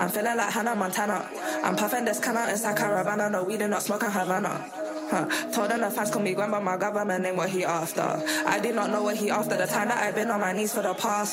I'm feeling like Hannah Montana. I'm puffing this canna inside Caravana. No, we do not smoke in Havana. Told them the fans call me grandma, my government name what he after. I did not know what he after. The time that I've been on my knees for the past